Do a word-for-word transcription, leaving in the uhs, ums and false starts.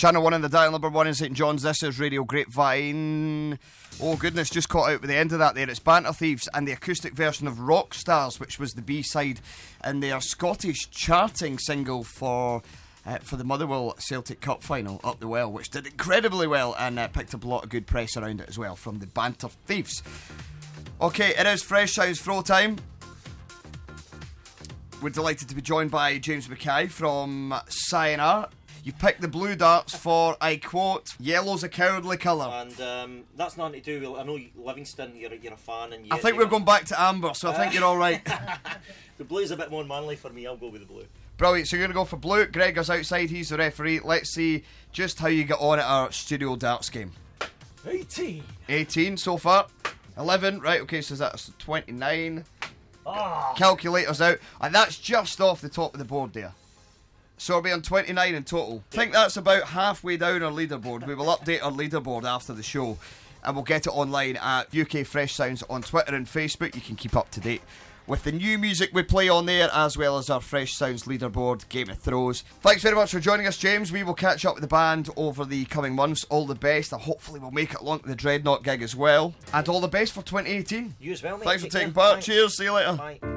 Channel one in the dial, number one in St John's. This is Radio Grapevine. Oh goodness, just caught out with the end of that there. It's Banter Thieves and the acoustic version of Rock Stars, which was the B-side in their Scottish charting single for uh, for the Motherwell Celtic Cup final, Up the Well, which did incredibly well and uh, picked up a lot of good press around it as well from the Banter Thieves. Okay, it is Fresh Sounds throw time. We're delighted to be joined by James Mackay from Sayonara. You've picked the blue darts for, I quote, yellow's a cowardly colour. And um, that's nothing to do with, I know Livingston, you're, you're a fan. And I think we're going back to amber, so I think you're alright. The blue's a bit more manly for me, I'll go with the blue. Brilliant, so you're going to go for blue. Gregor's outside, he's the referee. Let's see just how you get on at our studio darts game. eighteen. eighteen so far. eleven, right, okay, so that's twenty-nine. Ah. Calculator's out. And that's just off the top of the board there. So we'll be on twenty-nine in total. I think that's about halfway down our leaderboard. We will update our leaderboard after the show, and we'll get it online at U K Fresh Sounds on Twitter and Facebook. You can keep up to date with the new music we play on there, as well as our Fresh Sounds leaderboard, Game of Throws. Thanks very much for joining us, James. We will catch up with the band over the coming months. All the best, and hopefully we'll make it along to the Dreadnought gig as well. And all the best for twenty eighteen. You as well, mate. Thanks for Take taking care. part. Thanks. Cheers, see you later. Bye.